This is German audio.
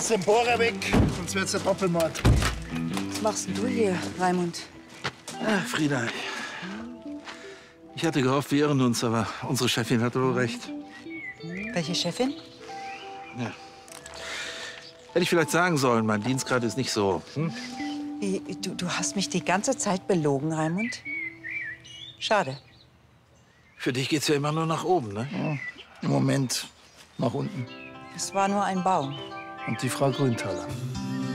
jetzt den Bohrer weg, sonst wird's ein Doppelmord. Was machst denn du hier, Raimund? Ach, Frieda, ich hatte gehofft, wir irren uns, aber unsere Chefin hatte wohl recht. Welche Chefin? Ja. Hätte ich vielleicht sagen sollen, mein Dienstgrad ist nicht so. Wie, du hast mich die ganze Zeit belogen, Raimund? Schade. Für dich geht's ja immer nur nach oben, ne? Ja, im Moment nach unten. Es war nur ein Baum. Und die Frau Grüntaler.